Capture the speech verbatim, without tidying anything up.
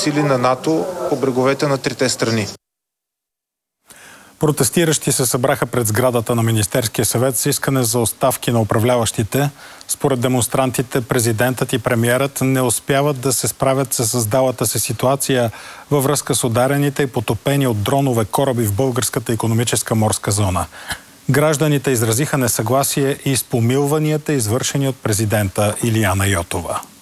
сили на НАТО по бреговете на трите страни. Протестиращи се събраха пред сградата на Министерския съвет с искане за оставки на управляващите. Според демонстрантите, президентът и премиерът не успяват да се справят с създалата се ситуация във връзка с ударените и потопени от дронове кораби в българската икономическа морска зона. Гражданите изразиха несъгласие и с помилванията, извършени от президента Илияна Йотова.